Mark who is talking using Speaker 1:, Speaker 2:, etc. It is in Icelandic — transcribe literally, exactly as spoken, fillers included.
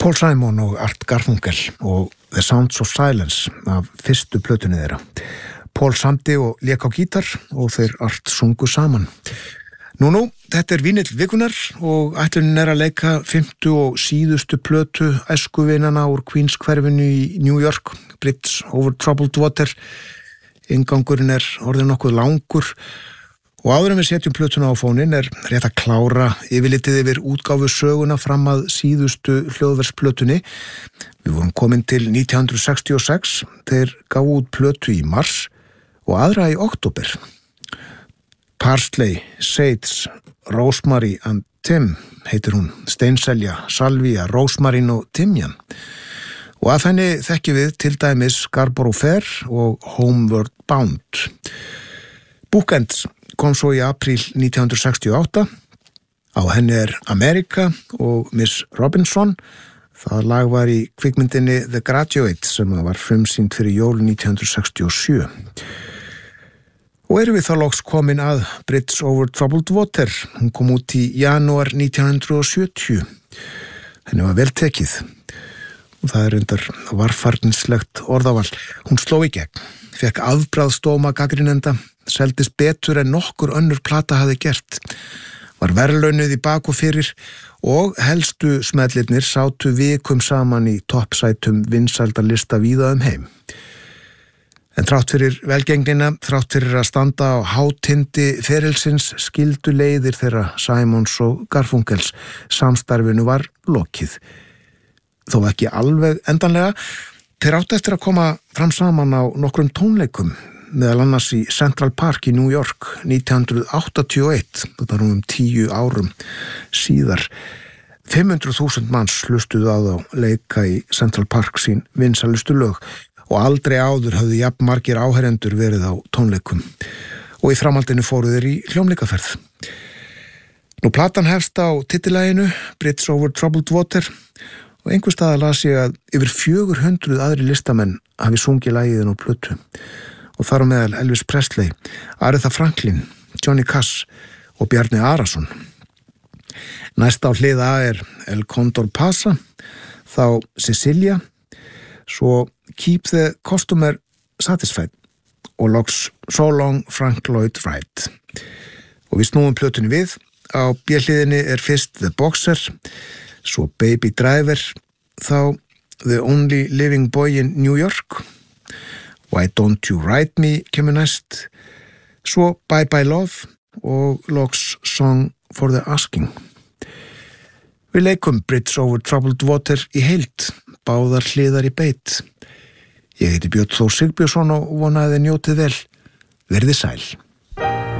Speaker 1: Paul Simon og Art Garfunkel og The Sounds of Silence af fyrstu plötunni þeirra. Paul samdi og lék á gítar og þeir Art sungu saman. Nú, nú, þetta er vínill vikunar og ætlunin er að leika fimmtu og síðustu plötu æskuvinana úr Queens hverfinu í New York, Bridge over Troubled Water. Inngangurinn er orðinn nokkuð langur og áður en við setjum plötuna á fóninn er rétt að klára yfirlitið yfir útgáfu söguna fram að síðustu hljóðversplötunni. Við vorum komin til nítján hundruð sextíu og sex, þeir gáfu út plötu í mars og aðra í október. Parsley, Sage, Rosemary and Tim heitir hún, steinselja, salvía, rósmarín og timjan. Og að henni þekkjum við til dæmis Scarborough Fair og Homeward Bound. Bookends kom svo í apríl nítján hundruð sextíu og átta. Á henni er America og Miss Robinson. Það lag var í kvikmyndinni The Graduate sem var frumsýnd fyrir jól nítján hundruð sextíu og sjö. Og erum við þá loks komin að Bridge over Troubled Water. Hún kom út í janúar nítján hundruð sjötíu. Henni var vel tekið. Og það er undar varfarnislegt orðaval. Hún sló í gegn, fekk afbragðsdóma gagnrýnenda, seldist betur en nokkur önnur plata hafði gert, var verðlaunuð í bak og fyrir og helstu smellirnir sátu vikum saman í toppsætum vinsældarlista víða um heim. En þrátt fyrir velgengnina, þrátt fyrir að standa á hátindi ferilsins skildu leiðir þeirra Simons og Garfunkels. Samstarfinu var lokið. Þó ekki alveg endanlega. Þeir áttu eftir að koma fram saman á nokkrum tónleikum, meðal annars í Central Park í New York nítján hundruð áttatíu og eitt, þetta er nú um tíu árum síðar. fimm hundruð þúsund manns hlustuðu á þá leika í Central Park sín vinsælustu lög og aldrei áður höfðu jafn margir áherendur verið á tónleikum og í framhaldinu fóru þeir í hljómleikaferð. Nú platan hefst á titilaginu Bridge over Troubled Water og einhvers staðar las ég að yfir fjögur hundruð aðri listamenn hafi sungið lagið á plötu og þar á meðal Elvis Presley, Aretha Franklin, Johnny Cash og Bjarni Arason. Næst á hlið A er El Condor Pasa, þá Cecilia, svo Keep the Customer Satisfied og loks So Long Frank Lloyd Wright. Og við snúum plötunni við. Á B-hliðinni er fyrst The Boxer, svo Baby Driver, þá The Only Living Boy in New York, Why Don't You Write Me kemur næst, svo Bye Bye Love og loks Song for the Asking. Við leikum Bridge over Troubled Water í heild, báðar hliðar í beit. Ég heiti Björn Þór Sigbjörnsson og vonaði þið njótið vel. Verðið sæl.